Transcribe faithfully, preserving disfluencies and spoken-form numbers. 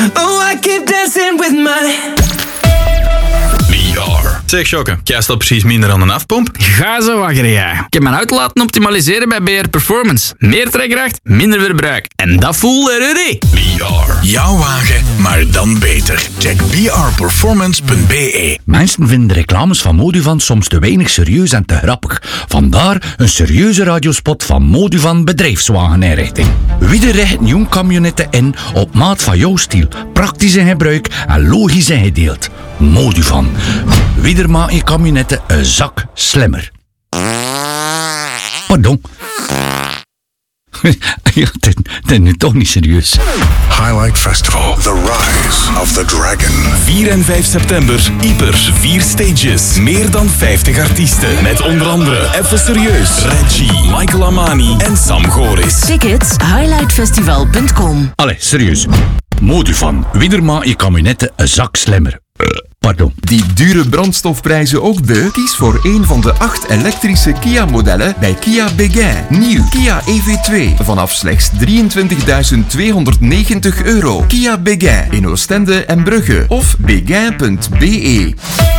Oh, I keep dancing with my... V R. Zeg, Jokke, krijg je precies minder aan een afpomp? Ga zo waggeren, jij. Ik heb mijn auto laten optimaliseren bij B R Performance. Meer trekkracht, minder verbruik. En dat voelde er. V R. Jouw wagen, maar dan beter. Check b r performance punt b e. Mensen vinden de reclames van Moduvan soms te weinig serieus en te grappig. Vandaar een serieuze radiospot van Moduvan Bedrijfswageninrichting. Wie richt jong camionetten in op maat van jouw stijl, praktisch in gebruik en logisch in gedeeld. Moduvan. Wie maakt je camionetten een zak slimmer. Pardon. Ja, dat is nu toch niet serieus. Highlight Festival. The Rise of the Dragon. vier en vijf september. Ieper. Vier stages. Meer dan vijftig artiesten. Met onder andere Even Serieus, Reggie, Michael Amani en Sam Goris. Tickets highlight festival punt com. Allee, serieus. Moduvan. Wie maakt je camionetten een zak slimmer. Pardon. Die dure brandstofprijzen ook beu? Kies voor een van de acht elektrische Kia-modellen bij Kia Béguin. Nieuw Kia E V twee vanaf slechts drieëntwintigduizend tweehonderdnegentig euro. Kia Béguin in Oostende en Brugge of béguin punt b e.